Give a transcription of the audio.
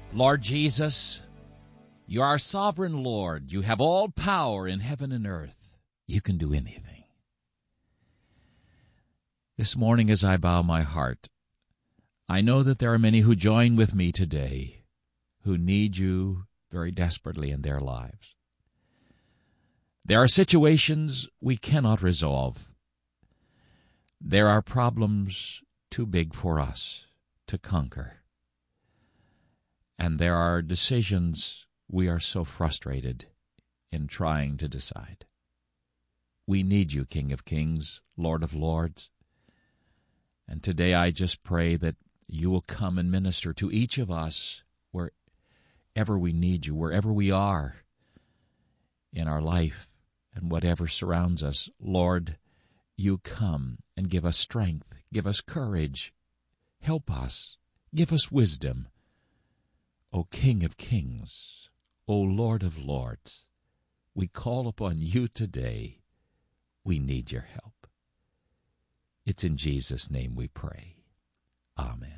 Lord Jesus, you are sovereign Lord. You have all power in heaven and earth. You can do anything. This morning as I bow my heart, I know that there are many who join with me today who need you very desperately in their lives. There are situations we cannot resolve. There are problems too big for us to conquer. And there are decisions we are so frustrated in trying to decide. We need you, King of Kings, Lord of Lords. And today I just pray that you will come and minister to each of us wherever we need you, wherever we are in our life and whatever surrounds us. Lord, you come and give us strength, give us courage, help us, give us wisdom. O King of Kings, O Lord of Lords, we call upon you today. We need your help. It's in Jesus' name we pray.